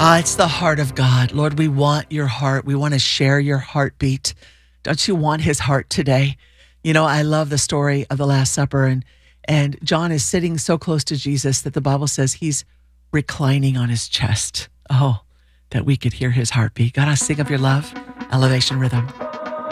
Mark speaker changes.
Speaker 1: It's the heart of God. Lord, we want your heart. We want to share your heartbeat. Don't you want his heart today? You know, I love the story of the Last Supper, and John is sitting so close to Jesus that the Bible says he's reclining on his chest. Oh, that we could hear his heartbeat. God, I sing of your love, Elevation Rhythm.